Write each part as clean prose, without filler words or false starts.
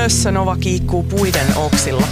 Mössönova kiikkuu puiden oksilla.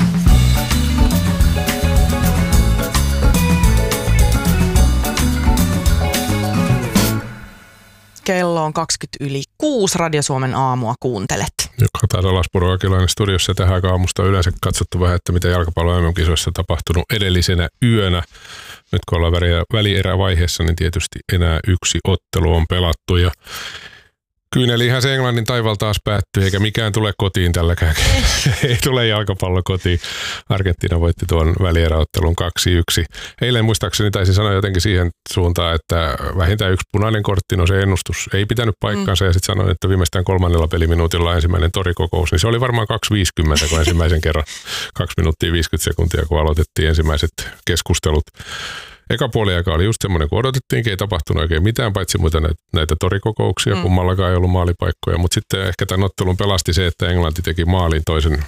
Kello on 6:20, Radio Suomen aamua kuuntelet. Joka taas Laspuro Akilainen studiossa tähän aikaan aamusta yleensä katsottu vähän, että mitä jalkapallon MM-kisoissa tapahtunut edellisenä yönä. Nyt kun ollaan välierävaiheessa, niin tietysti enää yksi ottelu on pelattu ja kyynelihän se Englannin taival taas päättyi, eikä mikään tule kotiin tälläkään. Ei tule jalkapallo kotiin. Argentiina voitti tuon välieräottelun 2-1. Eilen muistaakseni taisi sanoa jotenkin siihen suuntaan, että vähintään yksi punainen kortti, no se ennustus ei pitänyt paikkansa. Ja sitten sanoin, että viimeistään 3. peliminuutilla ensimmäinen torikokous, niin se oli varmaan 2.50, kun ensimmäisen kerran 2 minuuttia 50 sekuntia, kun aloitettiin ensimmäiset keskustelut. Eka puoliaika oli just semmoinen, kun odotettiinkin, ei tapahtunut oikein mitään, paitsi muita näitä torikokouksia, kummallakaan ei ollut maalipaikkoja. Mutta sitten ehkä tämän ottelun pelasti se, että Englanti teki maalin toisen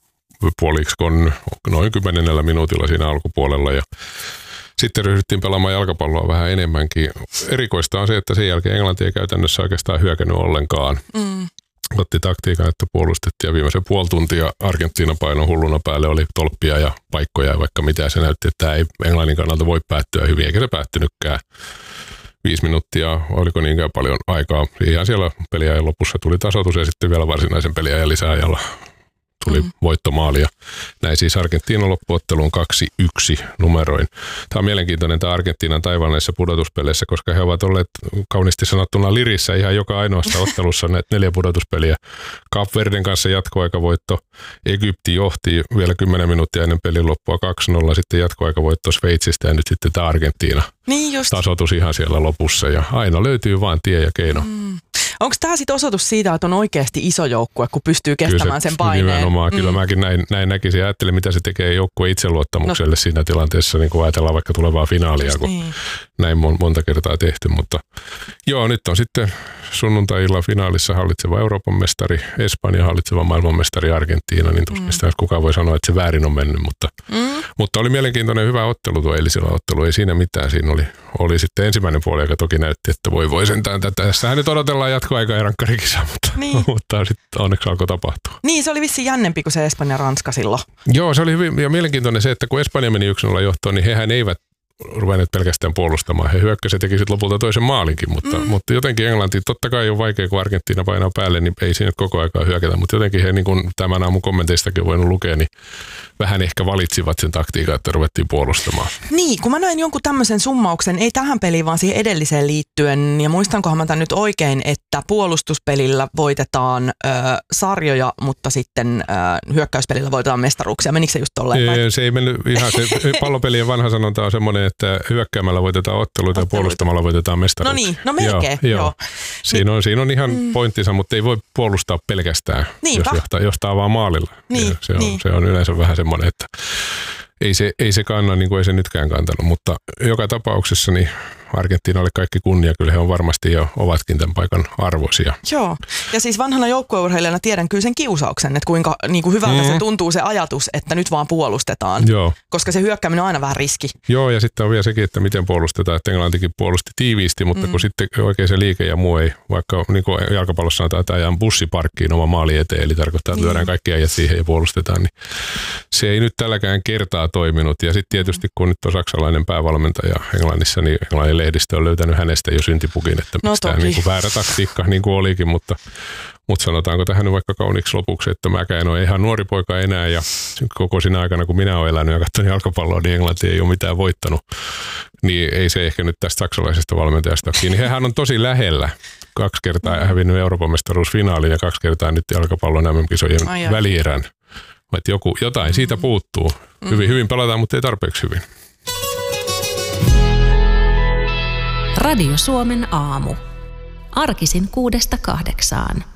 puolikon noin 10 minuutilla siinä alkupuolella. Ja sitten ryhdyttiin pelaamaan jalkapalloa vähän enemmänkin. Erikoista on se, että sen jälkeen Englanti ei käytännössä oikeastaan hyökännyt ollenkaan. Otti taktiikan, että puolustettiin ja viimeisen puoli tuntia Argentiina paino hulluna päälle, oli tolppia ja paikkoja ja vaikka mitä. Se näytti, että tämä ei Englannin kannalta voi päättyä hyvin, eikä se päättynytkään. 5 minuuttia, oliko niinkään paljon aikaa. Ihan siellä peliajan lopussa tuli tasoitus ja sitten vielä varsinaisen peliajan lisäajalla tuli voittomaali. Ja näin siis Argentiinan loppuotteluun 2-1 numeroin. Tämä on mielenkiintoinen tämä Argentiinan taival näissä pudotuspeleissä, koska he ovat olleet kauniisti sanottuna lirissä ihan joka ainoasta ottelussa näitä 4 pudotuspeliä. Kap Verden kanssa jatkoaikavoitto. Egypti johti vielä 10 minuuttia ennen pelin loppua 2-0. Sitten jatkoaikavoitto Sveitsistä ja nyt sitten tämä Argentiina. Niin just. Tasoitus ihan siellä lopussa ja aina löytyy vaan tie ja keino. Onko tämä sitten osoitus siitä, että on oikeasti iso joukkue, kun pystyy kestämään sen paineen? Nimenomaan. Kyllä mäkin näin näkisin ja ajattelin, mitä se tekee joukkueen itseluottamukselle siinä tilanteessa, niin kun ajatellaan vaikka tulevaa finaalia, kun näin monta kertaa tehty. Mutta joo, nyt on sitten sunnuntai-illan finaalissa hallitseva Euroopan mestari, Espanja hallitseva maailmanmestari Argentiina, niin tuskin kukaan voi sanoa, että se väärin on mennyt. Mutta oli mielenkiintoinen hyvä ottelu tuo eilisellä ottelu, ei siinä mitään. Siinä oli sitten ensimmäinen puoli, joka toki näytti, että voi sentään tätä. Tässähän nyt odotellaan jatkoaikaa ja rankkarikisa, mutta sitten onneksi alkoi tapahtua. Niin, se oli vissiin jännempi kuin se Espanja-Ranska silloin. Joo, se oli hyvin ja mielenkiintoinen se, että kun Espanja meni 1-0 johtoon, niin hehän eivät ruvenneet pelkästään puolustamaan. He hyökkäsivät ja tekivät lopulta toisen maalinkin, mutta jotenkin Englanti, totta kai on vaikea, kun Argentiina painaa päälle, niin ei siinä koko aikaa hyökätä, mutta jotenkin he, niin kuin tämän aamun kommenteistakin on voinut lukea, niin vähän ehkä valitsivat sen taktiikan, että ruvettiin puolustamaan. Niin, kun mä näin jonkun tämmöisen summauksen, ei tähän peliin, vaan siihen edelliseen liittyen, ja muistankohan mä tämän nyt oikein, että puolustuspelillä voitetaan sarjoja, mutta sitten hyökkäyspelillä voitetaan mestaruuksia. Menikö se just tolleen? Se ei mennyt ihan, se pallopelien vanha sanonta on semmoinen, että hyökkäämällä voitetaan otteluita ja puolustamalla voitetaan mestaruuksia. No niin, no melkein, joo. Siinä on ihan pointtinsa, mutta ei voi puolustaa pelkästään, jos tämä vaan maalilla. Niin, se on yleensä vähän semmoinen, että ei se kanna, niin kuin ei se nytkään kantanut, mutta joka tapauksessa niin Argentiinalle kaikki kunnia, kyllä he on varmasti jo ovatkin tämän paikan arvoisia. Joo, ja siis vanhana joukkueurheilijana tiedän kyllä sen kiusauksen, että kuinka niin kuin hyvältä se tuntuu se ajatus, että nyt vaan puolustetaan, koska se hyökkääminen on aina vähän riski. Joo, ja sitten on vielä sekin, että miten puolustetaan, että Englantikin puolusti tiiviisti, mutta kun sitten oikein se liike ja muu ei, vaikka niin kuin jalkapallossa sanotaan, että ajan bussiparkkiin oma maali eteen, eli tarkoittaa, että lyödään kaikki äijät siihen ja puolustetaan, niin se ei nyt tälläkään kertaa toiminut. Ja sitten tietysti, kun nyt on saksalainen päävalmentaja Englannissa, niin Englannin lehdistö on löytänyt hänestä jo syntipukin, että mistään niin kuin väärä taktiikka niin kuin olikin, mutta sanotaanko tähän nyt vaikka kauniiksi lopuksi, että mäkään en ole ihan nuori poika enää ja koko siinä aikana, kun minä olen elänyt ja katsonut jalkapalloa, niin Englanti ei ole mitään voittanut. Niin ei se ehkä nyt tästä saksalaisesta valmentajasta kiinni. Hehän on tosi lähellä. 2 kertaa hävinnyt Euroopan mestaruusfinaaliin ja 2 kertaa nyt jalkapallon MM-kisojen välierän. Että jotain siitä puuttuu. Hyvin pelataan, mutta ei tarpeeksi hyvin. Radio Suomen aamu. Arkisin 6–8.